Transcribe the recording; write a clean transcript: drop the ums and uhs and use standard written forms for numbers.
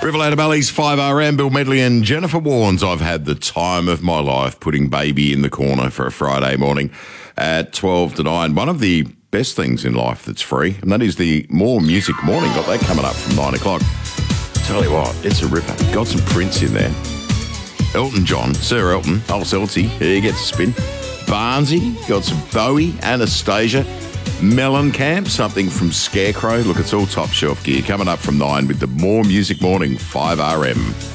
Rivelator Bally's 5RM, Bill Medley and Jennifer Warnes. I've had the time of my life putting baby in the corner for a Friday morning at 12 to 9. One of the best things in life that's free, and that is the More Music Morning. Got that coming up from 9 o'clock. Tell you what, it's a ripper. Got some Prince in there. Elton John, Sir Elton, old Celty, he gets a spin. Barnsey, got some Bowie, Anastasia, Mellencamp, something from Scarecrow. Look, it's all top shelf gear. Coming up from 9 with the More Music Morning 5RM.